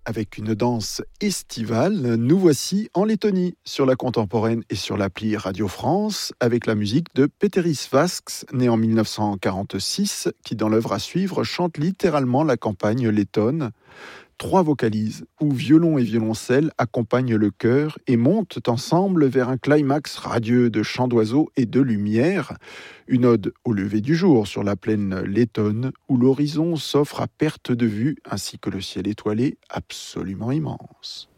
Avec une danse estivale, nous voici en Lettonie, sur la contemporaine et sur l'appli Radio France, avec la musique de Péteris Vasks, né en 1946, qui dans l'œuvre à suivre chante littéralement la campagne lettonne. 3 vocalises, où violon et violoncelle accompagnent le chœur et montent ensemble vers un climax radieux de chants d'oiseaux et de lumière, une ode au lever du jour sur la plaine lettonne, où l'horizon s'offre à perte de vue, ainsi que le ciel étoilé absolument immense.